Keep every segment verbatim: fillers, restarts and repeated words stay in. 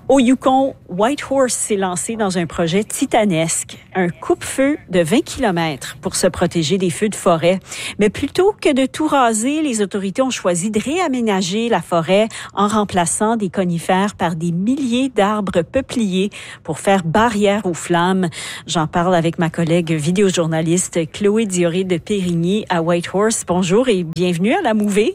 Au Yukon, Whitehorse s'est lancé dans un projet titanesque, un coupe-feu de vingt kilomètres pour se protéger des feux de forêt. Mais plutôt que de tout raser, les autorités ont choisi de réaménager la forêt en remplaçant des conifères par des milliers d'arbres peupliers pour faire barrière aux flammes. J'en parle avec ma collègue vidéojournaliste Chloé Dioré de Périgny à Whitehorse. Bonjour et bienvenue à la Mouvée.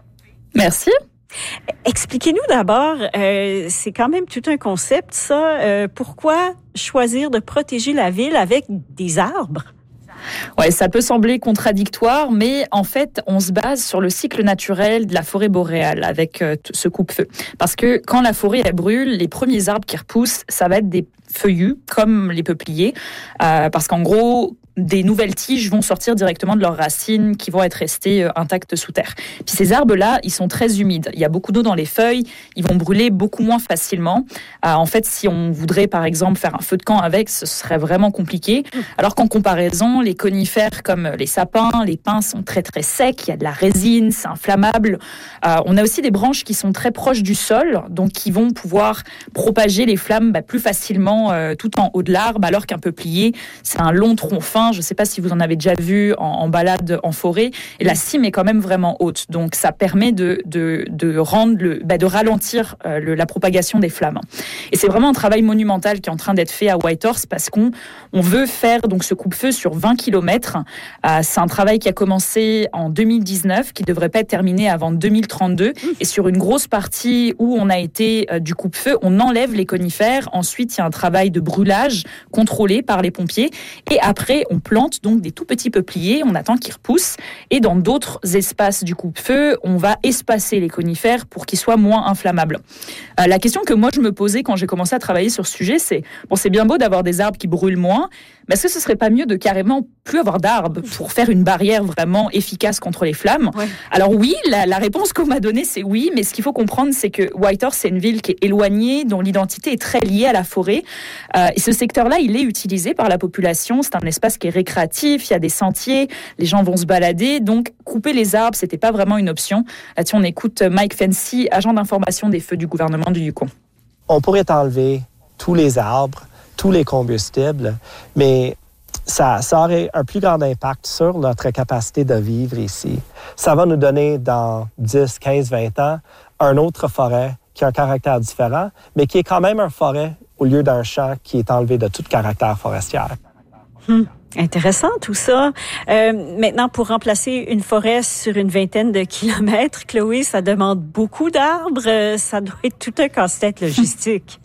Merci. Expliquez-nous d'abord, euh, c'est quand même tout un concept, ça. Euh, pourquoi choisir de protéger la ville avec des arbres? Ouais, ça peut sembler contradictoire, mais en fait, on se base sur le cycle naturel de la forêt boréale avec euh, ce coupe-feu. Parce que quand la forêt elle brûle, les premiers arbres qui repoussent, ça va être des feuillus, comme les peupliers, euh, parce qu'en gros, des nouvelles tiges vont sortir directement de leurs racines qui vont être restées euh, intactes sous terre. Puis ces arbres-là, ils sont très humides. Il y a beaucoup d'eau dans les feuilles, ils vont brûler beaucoup moins facilement. Euh, en fait, si on voudrait, par exemple, faire un feu de camp avec, ce serait vraiment compliqué. Alors qu'en comparaison, les conifères comme les sapins, les pins sont très très secs, il y a de la résine, c'est inflammable. Euh, on a aussi des branches qui sont très proches du sol, donc qui vont pouvoir propager les flammes bah, plus facilement euh, tout en haut de l'arbre, alors qu'un peuplier, c'est un long tronc fin. Je ne sais pas si vous en avez déjà vu en, en balade en forêt. Et la cime est quand même vraiment haute. Donc, ça permet de, de, de, rendre le, bah, de ralentir euh, le, la propagation des flammes. Et c'est vraiment un travail monumental qui est en train d'être fait à Whitehorse parce qu'on on veut faire donc, ce coupe-feu sur vingt kilomètres. Euh, c'est un travail qui a commencé en deux mille dix-neuf, qui ne devrait pas être terminé avant deux mille trente-deux. Et sur une grosse partie où on a été euh, du coupe-feu, on enlève les conifères. Ensuite, il y a un travail de brûlage contrôlé par les pompiers. Et après, on On plante donc des tout petits peupliers, on attend qu'ils repoussent. Et dans d'autres espaces du coupe-feu, on va espacer les conifères pour qu'ils soient moins inflammables. Euh, la question que moi je me posais quand j'ai commencé à travailler sur ce sujet, c'est bon, c'est bien beau d'avoir des arbres qui brûlent moins, mais est-ce que ce serait pas mieux de carrément plus avoir d'arbres pour faire une barrière vraiment efficace contre les flammes? Ouais. Alors oui, la, la réponse qu'on m'a donnée, c'est oui, mais ce qu'il faut comprendre, c'est que Whitehorse, c'est une ville qui est éloignée, dont l'identité est très liée à la forêt. Euh, et ce secteur-là, il est utilisé par la population. C'est un espace qui est récréatif, il y a des sentiers, les gens vont se balader. Donc, couper les arbres, c'était pas vraiment une option. Là-dessus, on écoute Mike Fancy, agent d'information des feux du gouvernement du Yukon. On pourrait enlever tous les arbres, tous les combustibles, mais ça, ça aurait un plus grand impact sur notre capacité de vivre ici. Ça va nous donner dans dix, quinze, vingt ans une autre forêt qui a un caractère différent, mais qui est quand même une forêt au lieu d'un champ qui est enlevé de tout caractère forestier. Hmm. Intéressant tout ça. Euh, maintenant, pour remplacer une forêt sur une vingtaine de kilomètres, Chloé, ça demande beaucoup d'arbres. Ça doit être tout un casse-tête logistique.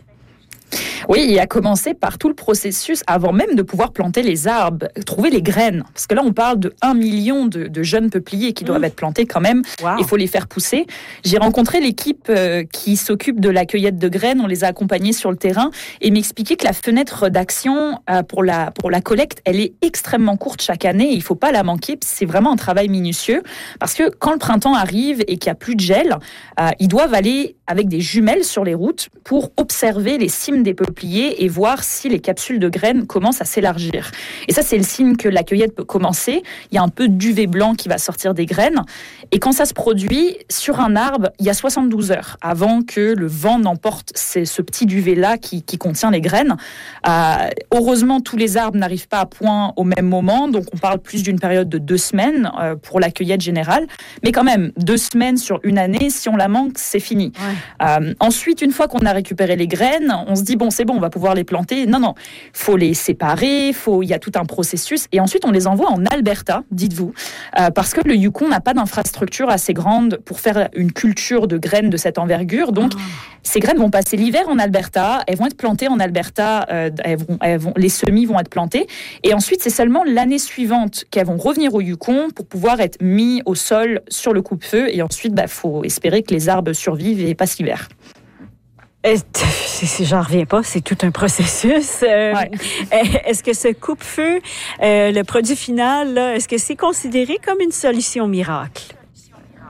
Oui, il a commencé par tout le processus avant même de pouvoir planter les arbres, trouver les graines. Parce que là, on parle de un million de, de jeunes peupliers qui doivent mmh. être plantés quand même. Wow. Il faut les faire pousser. J'ai rencontré l'équipe euh, qui s'occupe de la cueillette de graines. On les a accompagnés sur le terrain et m'expliquait que la fenêtre d'action euh, pour la pour la collecte, elle est extrêmement courte chaque année. Et il faut pas la manquer. C'est vraiment un travail minutieux parce que quand le printemps arrive et qu'il y a plus de gel, euh, ils doivent aller avec des jumelles sur les routes pour observer les cimes des peupliers et voir si les capsules de graines commencent à s'élargir. Et ça, c'est le signe que la cueillette peut commencer. Il y a un peu de duvet blanc qui va sortir des graines. Et quand ça se produit, sur un arbre, il y a soixante-douze heures avant que le vent n'emporte ce petit duvet-là qui, qui contient les graines. Euh, heureusement, tous les arbres n'arrivent pas à point au même moment. Donc, on parle plus d'une période de deux semaines euh, pour la cueillette générale. Mais quand même, deux semaines sur une année, si on la manque, c'est fini. Ouais. Euh, ensuite, une fois qu'on a récupéré les graines, on se dit, bon, c'est bon, on va pouvoir les planter. Non, non, il faut les séparer, faut, il y a tout un processus. Et ensuite, on les envoie en Alberta, dites-vous, euh, parce que le Yukon n'a pas d'infrastructure assez grande pour faire une culture de graines de cette envergure. Donc, oh. ces graines vont passer l'hiver en Alberta, elles vont être plantées en Alberta, euh, elles vont, elles vont, les semis vont être plantés. Et ensuite, c'est seulement l'année suivante qu'elles vont revenir au Yukon pour pouvoir être mis au sol sur le coupe-feu. Et ensuite, bah, faut espérer que les arbres survivent et passent l'hiver. J'en reviens pas, c'est tout un processus. Euh, ouais. Est-ce que ce coupe-feu, euh, le produit final, là, est-ce que c'est considéré comme une solution miracle?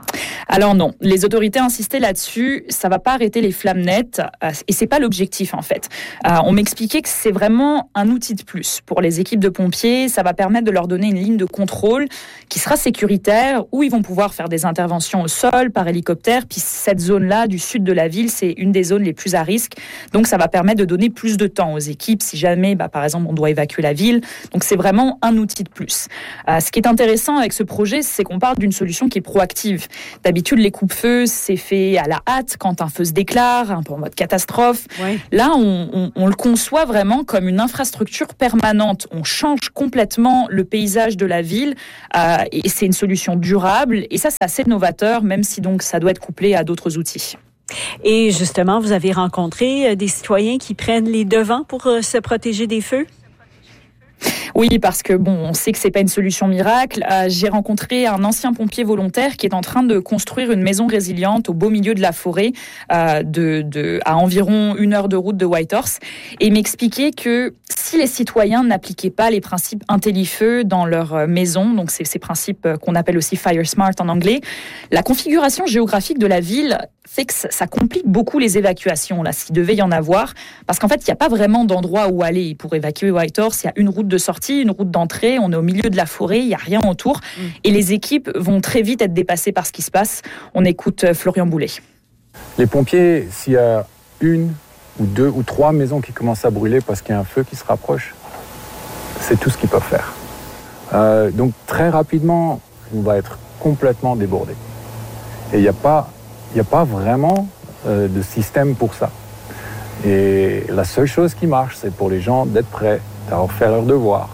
Alors non, les autorités insistaient là-dessus, ça va pas arrêter les flammes nettes euh, et c'est pas l'objectif en fait. Euh, on m'expliquait que c'est vraiment un outil de plus pour les équipes de pompiers, ça va permettre de leur donner une ligne de contrôle qui sera sécuritaire où ils vont pouvoir faire des interventions au sol, par hélicoptère, puis cette zone-là du sud de la ville, c'est une des zones les plus à risque, donc ça va permettre de donner plus de temps aux équipes si jamais, bah, par exemple, on doit évacuer la ville, donc c'est vraiment un outil de plus. Euh, ce qui est intéressant avec ce projet, c'est qu'on parle d'une solution qui est proactive. D'habitude, les coupe-feux, c'est fait à la hâte quand un feu se déclare, un peu en mode catastrophe. Ouais. Là, on, on, on le conçoit vraiment comme une infrastructure permanente. On change complètement le paysage de la ville euh, et c'est une solution durable. Et ça, c'est assez novateur, même si donc ça doit être couplé à d'autres outils. Et justement, vous avez rencontré des citoyens qui prennent les devants pour se protéger des feux? Oui, parce que bon, on sait que c'est pas une solution miracle. Euh, j'ai rencontré un ancien pompier volontaire qui est en train de construire une maison résiliente au beau milieu de la forêt, euh, de, de, à environ une heure de route de Whitehorse, et il m'expliquait que si les citoyens n'appliquaient pas les principes IntelliFeu dans leur maison, donc c'est ces principes qu'on appelle aussi Fire Smart en anglais, la configuration géographique de la ville fait que ça complique beaucoup les évacuations, là, s'il devait y en avoir, parce qu'en fait, il n'y a pas vraiment d'endroit où aller pour évacuer Whitehorse. Il y a une route de sortie, une route d'entrée, on est au milieu de la forêt, il n'y a rien autour, mmh. et les équipes vont très vite être dépassées par ce qui se passe. On écoute Florian Boulet. Les pompiers, s'il y a une ou deux ou trois maisons qui commencent à brûler parce qu'il y a un feu qui se rapproche, c'est tout ce qu'ils peuvent faire. Euh, donc très rapidement, on va être complètement débordé. Et il n'y a pas Il n'y a pas vraiment euh, de système pour ça. Et la seule chose qui marche, c'est pour les gens d'être prêts, d'avoir fait leur devoir.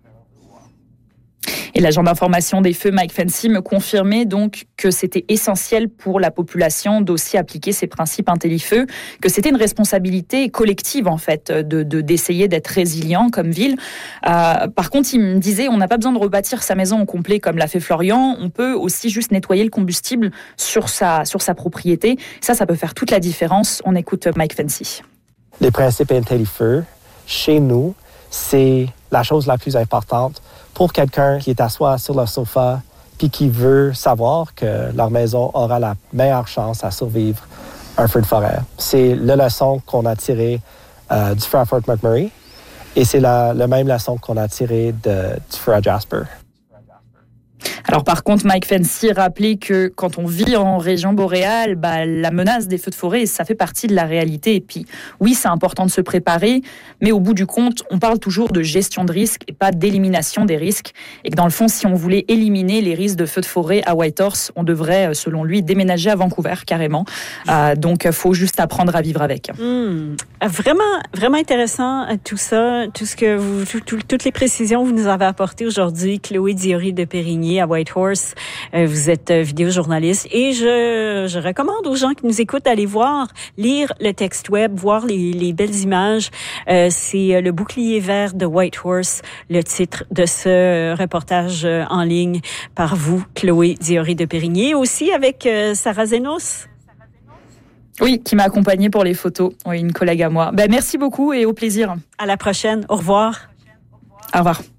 Et l'agent d'information des feux, Mike Fancy, me confirmait donc que c'était essentiel pour la population d'aussi appliquer ces principes IntelliFeu, que c'était une responsabilité collective en fait de, de d'essayer d'être résilient comme ville. Euh, par contre, il me disait, on n'a pas besoin de rebâtir sa maison au complet comme l'a fait Florian. On peut aussi juste nettoyer le combustible sur sa sur sa propriété. Ça, ça peut faire toute la différence. On écoute Mike Fancy. Les principes IntelliFeu, chez nous, c'est la chose la plus importante pour quelqu'un qui est assis sur le sofa puis qui veut savoir que leur maison aura la meilleure chance à survivre un feu de forêt. C'est la leçon qu'on a tirée euh, du feu à Fort McMurray et c'est la, la même leçon qu'on a tirée de, du feu à Jasper. Alors par contre, Mike Fancy rappelait que quand on vit en région boréale, bah, la menace des feux de forêt, ça fait partie de la réalité. Et puis oui, c'est important de se préparer, mais au bout du compte, on parle toujours de gestion de risque et pas d'élimination des risques. Et que dans le fond, si on voulait éliminer les risques de feux de forêt à Whitehorse, on devrait, selon lui, déménager à Vancouver carrément. Euh, donc il faut juste apprendre à vivre avec. Mmh. Vraiment, vraiment intéressant tout ça, tout ce que vous, tout, tout, toutes les précisions que vous nous avez apportées aujourd'hui, Chloé Diori de Périgny à Whitehorse. Euh, vous êtes vidéojournaliste et je, je recommande aux gens qui nous écoutent d'aller voir, lire le texte web, voir les, les belles images. Euh, c'est Le bouclier vert de Whitehorse, le titre de ce reportage en ligne par vous, Chloé Diori de Périgny, aussi avec euh, Sarah Zenos. Oui, qui m'a accompagnée pour les photos. Oui, une collègue à moi. Ben, merci beaucoup et au plaisir. À la prochaine. Au revoir. Au revoir.